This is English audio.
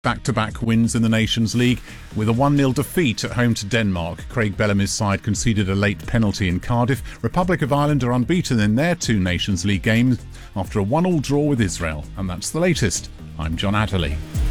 Back-to-back wins in the Nations League. With a 1-0 defeat at home to Denmark, Craig Bellamy's side conceded a late penalty in Cardiff. Republic of Ireland are unbeaten in their 2 Nations League games after a 1-1 draw with Israel. And that's the latest. I'm John Adderley.